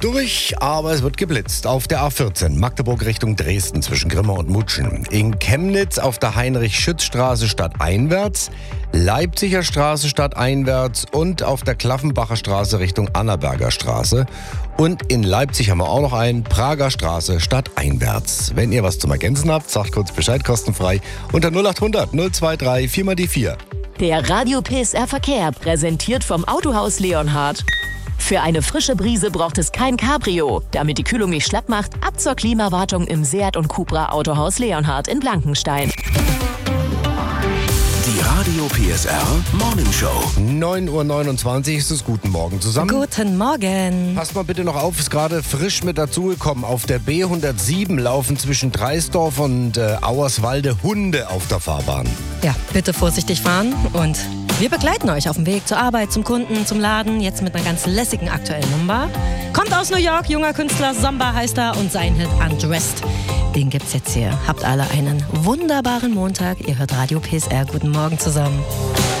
durch, aber es wird geblitzt. Auf der A14 Magdeburg Richtung Dresden zwischen Grimma und Mutschen. In Chemnitz auf der Heinrich-Schütz-Straße stadteinwärts. Leipziger Straße stadteinwärts und auf der Klaffenbacher Straße Richtung Annaberger Straße. Und in Leipzig haben wir auch noch einen, Prager Straße stadteinwärts. Wenn ihr was zum Ergänzen habt, sagt kurz Bescheid, kostenfrei unter 0800 023 4 die 4. Der Radio PSR Verkehr, präsentiert vom Autohaus Leonhard. Für eine frische Brise braucht es kein Cabrio. Damit die Kühlung nicht schlapp macht, ab zur Klimawartung im Seat und Cupra Autohaus Leonhard in Blankenstein. Die Radio PSR Morningshow. 9:29 Uhr ist es. Guten Morgen zusammen. Guten Morgen. Passt mal bitte noch auf, ist gerade frisch mit dazugekommen. Auf der B107 laufen zwischen Dreisdorf und Auerswalde Hunde auf der Fahrbahn. Ja, bitte vorsichtig fahren und wir begleiten euch auf dem Weg zur Arbeit, zum Kunden, zum Laden, jetzt mit einer ganz lässigen aktuellen Nummer. Kommt aus New York, junger Künstler, Samba heißt er und sein Hit Undressed. Den gibt's jetzt hier. Habt alle einen wunderbaren Montag. Ihr hört Radio PSR. Guten Morgen zusammen.